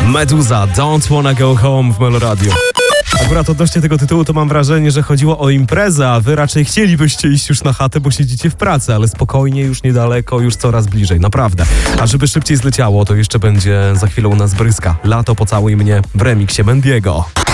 Meduza, Don't Wanna Go Home w Meloradiu. Akurat odnośnie tego tytułu to mam wrażenie, że chodziło o imprezę, a wy raczej chcielibyście iść już na chatę, bo siedzicie w pracy, ale spokojnie, już niedaleko, już coraz bliżej, naprawdę. A żeby szybciej zleciało, to jeszcze będzie za chwilę u nas Bryska. Lato, pocałuj mnie w remiksie Mendiego.